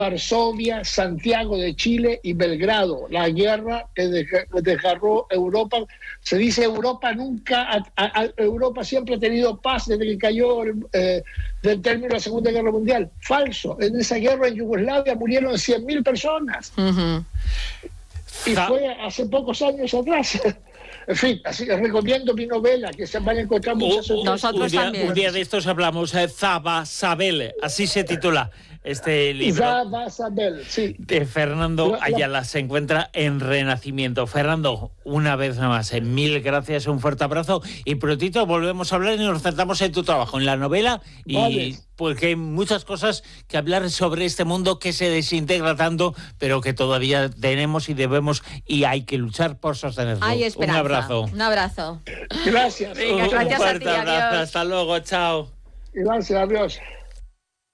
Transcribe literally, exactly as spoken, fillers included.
Varsovia, Santiago de Chile y Belgrado, la guerra que desgarró Europa. Se dice Europa nunca, a, a, Europa siempre ha tenido paz desde que cayó eh, del término de la Segunda Guerra Mundial. Falso. En esa guerra en Yugoslavia murieron cien mil personas. Uh-huh. Y fue hace pocos años atrás. En fin, así que recomiendo mi novela, que se van a encontrar muchas uh, Nosotros un día, también. Un día de estos hablamos, eh, Zabasabel, así se titula este libro. Zabasabel, sí. De Fernando Ayala, se encuentra en Renacimiento. Fernando, una vez más, eh, mil gracias, un fuerte abrazo, y prontito volvemos a hablar y nos centramos en tu trabajo, en la novela, y vale. Porque hay muchas cosas que hablar sobre este mundo que se desintegra tanto, pero que todavía tenemos y debemos, y hay que luchar por sostenerlo. Hay esperanza. Un abrazo. Un abrazo. Gracias. Venga, gracias un a ti, abrazo. adiós. Hasta luego, chao. Gracias, adiós.